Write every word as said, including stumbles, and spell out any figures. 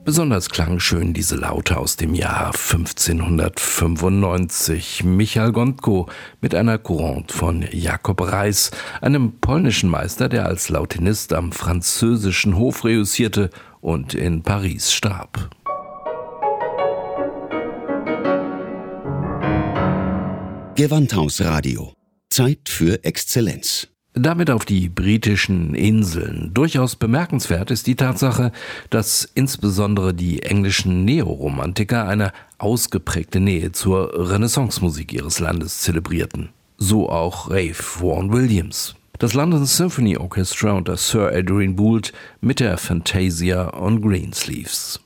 Besonders klangschön diese Laute aus dem Jahr fünfzehnhundertfünfundneunzig. Michał Gondko mit einer Courante von Jakob Reis, einem polnischen Meister, der als Lautenist am französischen Hof reüssierte und in Paris starb. Gewandhausradio. Zeit für Exzellenz. Damit auf die britischen Inseln. Durchaus bemerkenswert ist die Tatsache, dass insbesondere die englischen Neoromantiker eine ausgeprägte Nähe zur Renaissance-Musik ihres Landes zelebrierten. So auch Ralph Vaughan Williams. Das London Symphony Orchestra unter Sir Adrian Boult mit der Fantasia on Greensleeves.